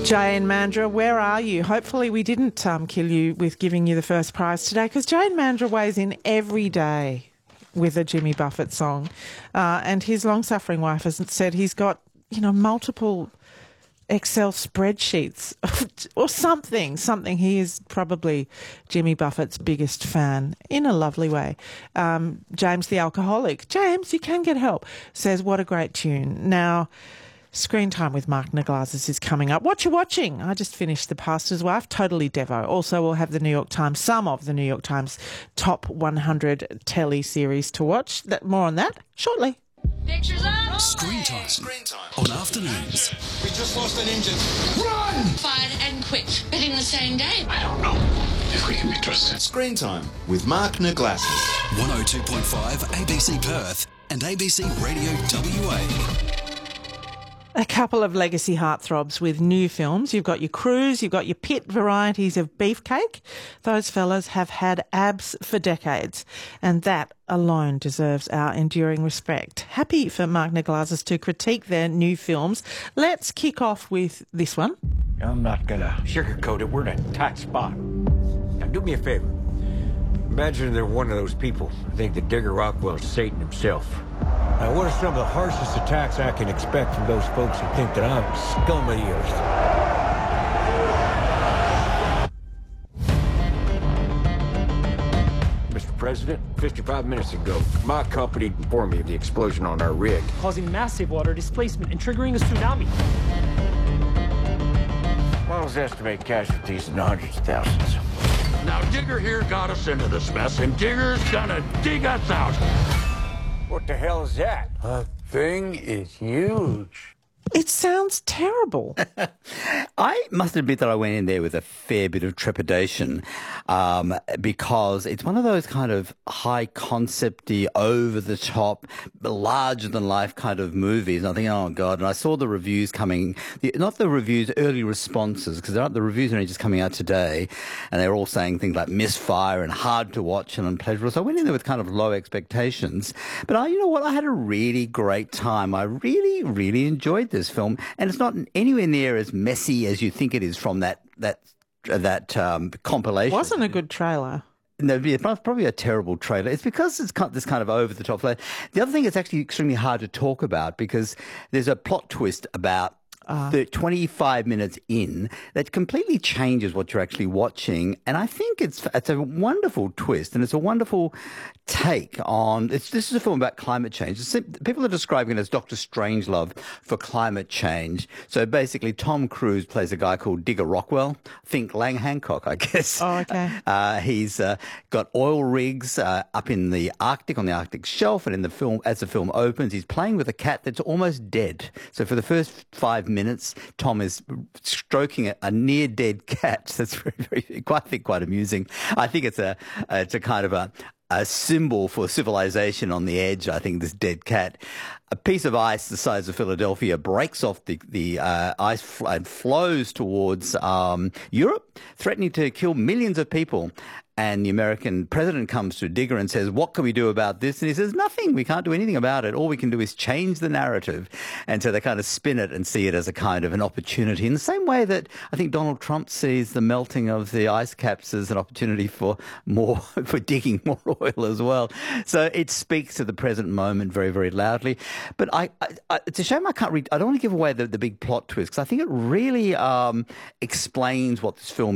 Jane Mandra, where are you? Hopefully we didn't kill you with giving you the first prize today, because Jane Mandra weighs in every day with a Jimmy Buffett song. And his long-suffering wife has said he's got, multiple Excel spreadsheets or something. He is probably Jimmy Buffett's biggest fan in a lovely way. James the alcoholic. James, you can get help. Says, what a great tune. Now, Screen Time with Mark Naglazis is coming up. What you watching? I just finished The Pastor's Wife, totally devo. Also, we'll have the New York Times, some of the New York Times top 100 telly series to watch. More on that shortly. Pictures on. Screen Time on afternoons. We just lost an engine. Run! Fired and quit. Within the same day. I don't know if we can be trusted. Screen Time with Mark Naglazis. 102.5 ABC Perth and ABC Radio WA. A couple of legacy heartthrobs with new films. You've got your Cruise, you've got your Pitt varieties of beefcake. Those fellas have had abs for decades, and that alone deserves our enduring respect. Happy for Mark Naglazis to critique their new films. Let's kick off with this one. I'm not going to sugarcoat it. We're in a tight spot. Now, do me a favor. Imagine they're one of those people who think that Digger Rockwell's Satan himself. Now, what are some of the harshest attacks I can expect from those folks who think that I'm scum of the earth? Mr. President, 55 minutes ago, my company informed me of the explosion on our rig, causing massive water displacement and triggering a tsunami. Models estimate casualties in the hundreds of thousands. Now, Digger here got us into this mess, and Digger's gonna dig us out. What the hell is that? That thing is huge. It sounds terrible. I must admit that I went in there with a fair bit of trepidation because it's one of those kind of high concept-y, over-the-top, larger-than-life kind of movies. And I think, oh, God. And I saw the reviews coming, not the reviews, early responses, because the reviews are only just coming out today, and they're all saying things like misfire and hard to watch and unpleasurable. So I went in there with kind of low expectations. But you know what? I had a really great time. I really, really enjoyed this film, and it's not anywhere near as messy as you think it is from that compilation. Wasn't a good trailer. No, it's probably a terrible trailer. It's because it's got this kind of over-the-top flavor. The other thing is actually extremely hard to talk about because there's a plot twist about 25 minutes in that completely changes what you're actually watching, and I think it's a wonderful twist, and it's a wonderful take on. This is a film about climate change. People are describing it as Dr. Strangelove for climate change. So basically, Tom Cruise plays a guy called Digger Rockwell. Think Lang Hancock, I guess. Oh, okay. He's got oil rigs up in the Arctic, on the Arctic shelf, and in the film, as the film opens, he's playing with a cat that's almost dead. So for the first 5 minutes, Tom is stroking a near-dead cat. That's quite amusing. I think it's a kind of a symbol for civilization on the edge. I think this dead cat. A piece of ice the size of Philadelphia breaks off the ice and flows towards Europe, threatening to kill millions of people. And the American president comes to Digger and says, what can we do about this? And he says, nothing. We can't do anything about it. All we can do is change the narrative. And so they kind of spin it and see it as a kind of an opportunity in the same way that I think Donald Trump sees the melting of the ice caps as an opportunity for digging more oil as well. So it speaks to the present moment very, very loudly. But it's a shame I can't read. I don't want to give away the big plot twist because I think it really explains what this film